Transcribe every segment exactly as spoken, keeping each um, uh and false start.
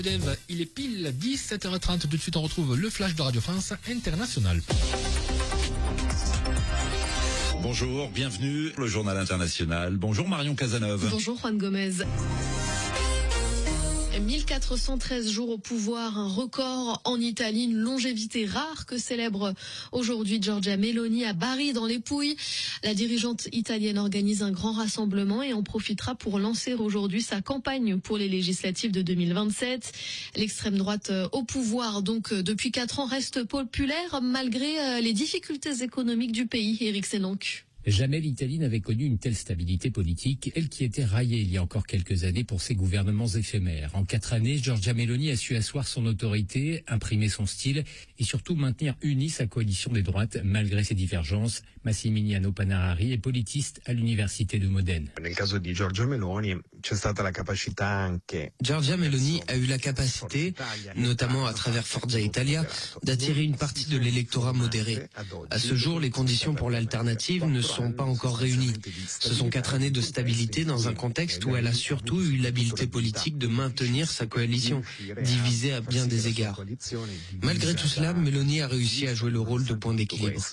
Il est pile dix-sept heures trente. Tout de suite, on retrouve le flash de Radio France International. Bonjour, bienvenue, le journal international. Bonjour Marion Cazeneuve. Bonjour Juan Gomez. mille quatre cent treize jours au pouvoir, un record en Italie, une longévité rare que célèbre aujourd'hui Giorgia Meloni à Bari dans les Pouilles. La dirigeante italienne organise un grand rassemblement et en profitera pour lancer aujourd'hui sa campagne pour les législatives de deux mille vingt-sept. L'extrême droite au pouvoir, donc depuis quatre ans, reste populaire malgré les difficultés économiques du pays. Éric Sénanque. Jamais l'Italie n'avait connu une telle stabilité politique, elle qui était raillée il y a encore quelques années pour ses gouvernements éphémères. En quatre années, Giorgia Meloni a su asseoir son autorité, imprimer son style et surtout maintenir unie sa coalition des droites malgré ses divergences. Massimiliano Panarari est politiste à l'université de Modène. Giorgia Meloni a eu la capacité, notamment à travers Forza Italia, d'attirer une partie de l'électorat modéré. À ce jour, les conditions pour l'alternative ne sont pas encore réunies. Ce sont quatre années de stabilité dans un contexte où elle a surtout eu l'habileté politique de maintenir sa coalition, divisée à bien des égards. Malgré tout cela, Meloni a réussi à jouer le rôle de point d'équilibre.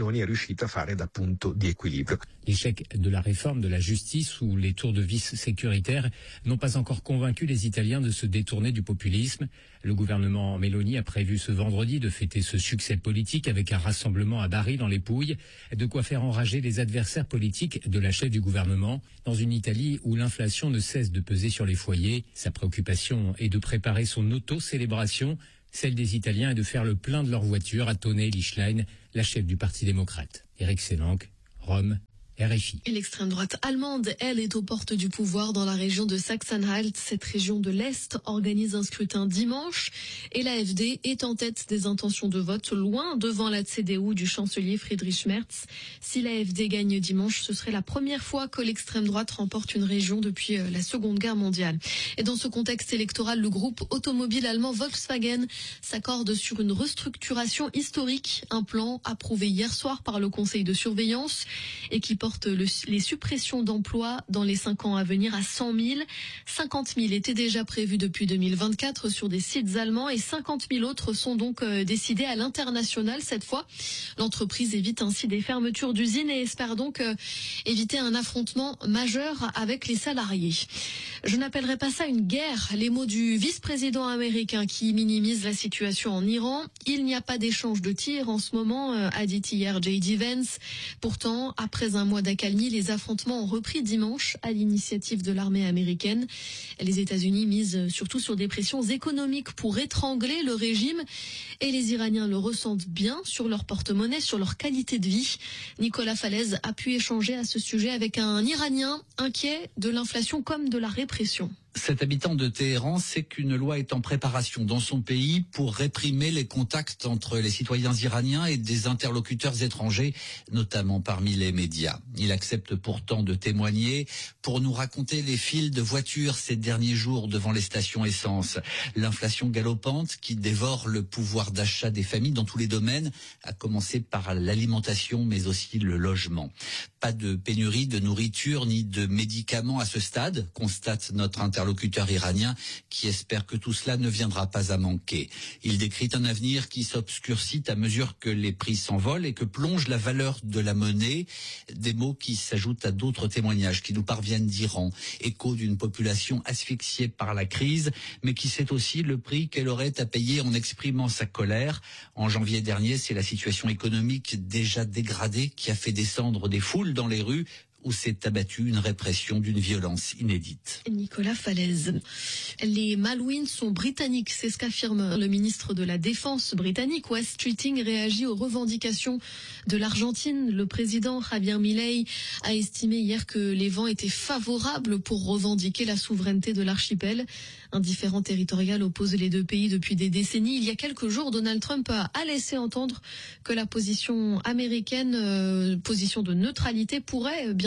L'échec de la réforme de la justice ou les tours de vis sécuritaires n'ont pas encore convaincu les Italiens de se détourner du populisme. Le gouvernement Meloni a prévu ce vendredi de fêter ce succès politique avec un rassemblement à Bari dans les Pouilles, de quoi faire enrager les adversaires politiques de la chef du gouvernement dans une Italie où l'inflation ne cesse de peser sur les foyers. Sa préoccupation est de préparer son auto-célébration. Celle des Italiens est de faire le plein de leur voiture à Tonne Lichlein, la chef du Parti démocrate. Éric Sénanque, Rome. R F I. Et l'extrême droite allemande, elle, est aux portes du pouvoir dans la région de Sachsen-Anhalt. Cette région de l'Est organise un scrutin dimanche et l'A F D est en tête des intentions de vote, loin devant la C D U du chancelier Friedrich Merz. Si l'A F D gagne dimanche, ce serait la première fois que l'extrême droite remporte une région depuis la Seconde Guerre mondiale. Et dans ce contexte électoral, le groupe automobile allemand Volkswagen s'accorde sur une restructuration historique, un plan approuvé hier soir par le conseil de surveillance et qui porte Le, les suppressions d'emplois dans les cinq ans à venir à cent mille. cinquante mille étaient déjà prévus depuis deux mille vingt-quatre sur des sites allemands et cinquante mille autres sont donc euh, décidés à l'international cette fois. L'entreprise évite ainsi des fermetures d'usines et espère donc euh, éviter un affrontement majeur avec les salariés. Je n'appellerai pas ça une guerre. Les mots du vice-président américain qui minimise la situation en Iran. Il n'y a pas d'échange de tirs en ce moment, euh, a dit hier J D Vance. Pourtant, après un mois d'accalmie, les affrontements ont repris dimanche à l'initiative de l'armée américaine. Les États-Unis misent surtout sur des pressions économiques pour étrangler le régime et les Iraniens le ressentent bien sur leur porte-monnaie, sur leur qualité de vie. Nicolas Falaise a pu échanger à ce sujet avec un Iranien inquiet de l'inflation comme de la répression. Cet habitant de Téhéran sait qu'une loi est en préparation dans son pays pour réprimer les contacts entre les citoyens iraniens et des interlocuteurs étrangers, notamment parmi les médias. Il accepte pourtant de témoigner pour nous raconter les files de voitures ces derniers jours devant les stations essence. L'inflation galopante qui dévore le pouvoir d'achat des familles dans tous les domaines, à commencer par l'alimentation mais aussi le logement. Pas de pénurie de nourriture ni de médicaments à ce stade, constate notre interlocuteur iranien qui espère que tout cela ne viendra pas à manquer. Il décrit un avenir qui s'obscurcit à mesure que les prix s'envolent et que plonge la valeur de la monnaie. Des mots qui s'ajoutent à d'autres témoignages qui nous parviennent d'Iran. Écho d'une population asphyxiée par la crise, mais qui sait aussi le prix qu'elle aurait à payer en exprimant sa colère. En janvier dernier, c'est la situation économique déjà dégradée qui a fait descendre des foules dans les rues où s'est abattue une répression d'une violence inédite. Nicolas Falaise. Les Malouines sont britanniques, c'est ce qu'affirme le ministre de la Défense britannique. West Streeting réagit aux revendications de l'Argentine. Le président Javier Milei a estimé hier que les vents étaient favorables pour revendiquer la souveraineté de l'archipel. Un différend territorial oppose les deux pays depuis des décennies. Il y a quelques jours, Donald Trump a laissé entendre que la position américaine, euh, position de neutralité, pourrait bien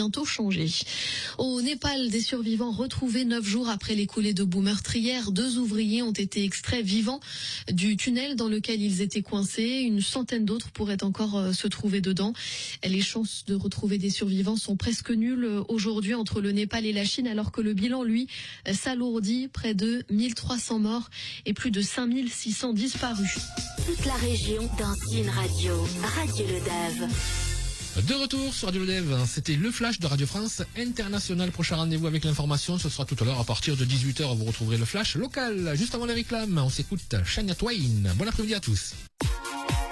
bientôt changer. Au Népal, des survivants retrouvés neuf jours après les coulées de boue meurtrières. Deux ouvriers ont été extraits vivants du tunnel dans lequel ils étaient coincés. Une centaine d'autres pourraient encore se trouver dedans. Les chances de retrouver des survivants sont presque nulles aujourd'hui entre le Népal et la Chine, alors que le bilan, lui, s'alourdit. Près de mille trois cents morts et plus de cinq mille six cents disparus. Toute la région dans une radio. Radio Le Dave. De retour sur Radio Le Dev, c'était le flash de Radio France International. Prochain rendez-vous avec l'information, ce sera tout à l'heure à partir de dix-huit heures. Vous retrouverez le flash local. Juste avant les réclames, on s'écoute Shania Twain. Bon après-midi à tous.